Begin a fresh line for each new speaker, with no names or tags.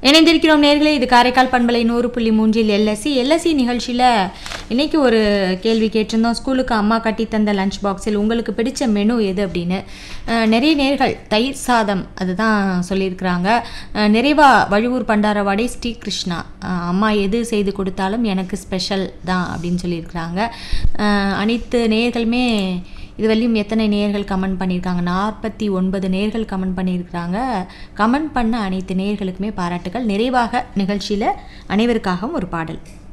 இணைந்திருக்கிறோம் நேர்களே. இது காரைக்கால் பண்பலை 100.3 எல்எஸ்சி நிகழ்ச்சியில் இன்றைக்கி ஒரு கேள்வி கேட்டிருந்தோம். ஸ்கூலுக்கு அம்மா கட்டி தந்த லஞ்ச் பாக்ஸில் உங்களுக்கு பிடிச்ச மெனு எது அப்படின்னு. நிறைய நேர்கள் தயிர் சாதம் அதுதான் சொல்லியிருக்கிறாங்க. நிறைவா வழுவூர் பண்டாரவாடை ஸ்ரீ கிருஷ்ணா, அம்மா எது செய்து கொடுத்தாலும் எனக்கு ஸ்பெஷல் தான் அப்படின்னு சொல்லியிருக்கிறாங்க. அனைத்து நேர்களுமே இதுவரையும் எத்தனை நேர்கள் கமெண்ட் பண்ணியிருக்காங்க? 49 நேர்கள் கமெண்ட் பண்ணியிருக்கிறாங்க. கமெண்ட் பண்ண அனைத்து நேர்களுக்குமே பாராட்டுகள். நிறைவாக நிகழ்ச்சியில் அனைவருக்காகவும் ஒரு பாடல்.